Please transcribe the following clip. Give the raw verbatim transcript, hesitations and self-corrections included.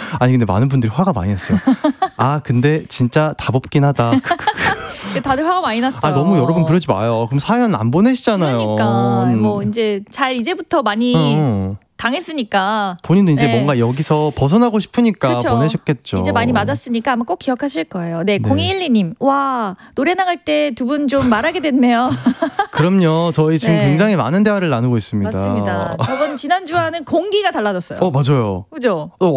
아니 근데 많은 분들이 화가 많이 났어요. 아 근데 진짜 답 없긴 하다. 다들 화가 많이 났어요. 아 너무 여러분 그러지 마요. 그럼 사연 안 보내시잖아요. 그러니까 음. 뭐 이제 잘 이제부터 많이 어. 당했으니까 본인도 이제 네. 뭔가 여기서 벗어나고 싶으니까 그쵸. 보내셨겠죠. 이제 많이 맞았으니까 아마 꼭 기억하실 거예요. 네, 네. 공이일이 님. 와, 노래 나갈 때 두 분 좀 말하게 됐네요. 그럼요. 저희 지금 네. 굉장히 많은 대화를 나누고 있습니다. 맞습니다. 저번 지난주와는 공기가 달라졌어요. 어 맞아요. 그죠? 어,